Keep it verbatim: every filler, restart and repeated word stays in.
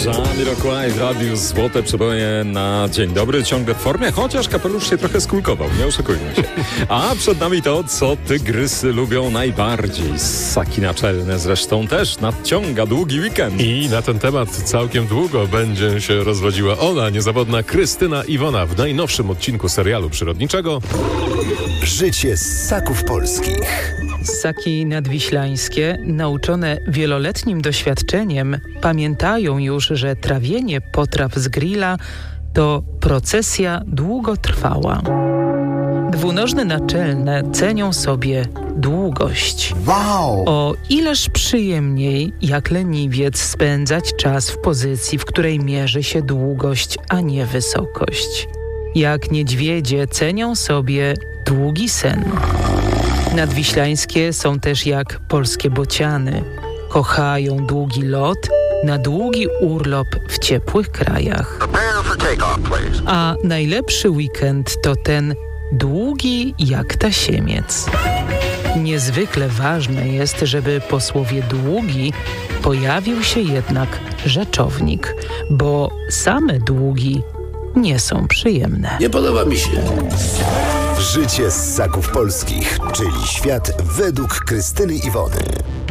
Jamiroquai w radiu Złote Przeboje na dzień dobry. Ciągle w formie, chociaż kapelusz się trochę skulkował, nie oszukujmy się. A przed nami to, co tygrysy lubią najbardziej. Ssaki naczelne zresztą też nadciąga długi weekend. I na ten temat całkiem długo będzie się rozwodziła ona, niezawodna Krystyna Iwona w najnowszym odcinku serialu przyrodniczego Życie ssaków polskich. Ssaki nadwiślańskie, nauczone wieloletnim doświadczeniem, pamiętają już, że trawienie potraw z grilla to procesja długotrwała. Dwunożne naczelne cenią sobie długość. Wow! O ileż przyjemniej, jak leniwiec, spędzać czas w pozycji, w której mierzy się długość, a nie wysokość. Jak niedźwiedzie cenią sobie długi sen. Nadwiślańskie są też jak polskie bociany. Kochają długi lot na długi urlop w ciepłych krajach. A najlepszy weekend to ten długi jak tasiemiec. Niezwykle ważne jest, żeby po słowie długi pojawił się jednak rzeczownik, bo same długi nie są przyjemne. Nie podoba mi się. Życie ssaków polskich, czyli świat według Krystyny Iwony.